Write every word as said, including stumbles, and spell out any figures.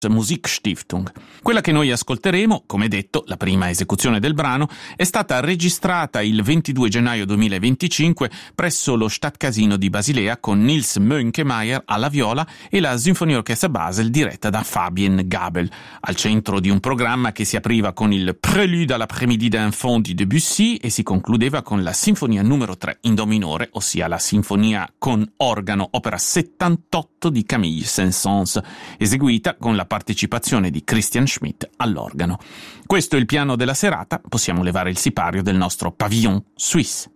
Musikstiftung. Quella che noi ascolteremo, come detto, la prima esecuzione del brano, è stata registrata il ventidue gennaio duemilaventicinque presso lo Stadtcasino di Basilea con Nils Mönkemeyer alla viola e la Sinfonieorchestra Basel diretta da Fabien Gabel, al centro di un programma che si apriva con il Prélude à l'après-midi d'enfant di Debussy e si concludeva con la Sinfonia numero tre in do minore, ossia la Sinfonia con organo, opera settantotto di Camille Saint-Saëns, eseguita con la partecipazione di Christian Schmidt all'organo. Questo è il piano della serata, possiamo levare il sipario del nostro pavillon suisse.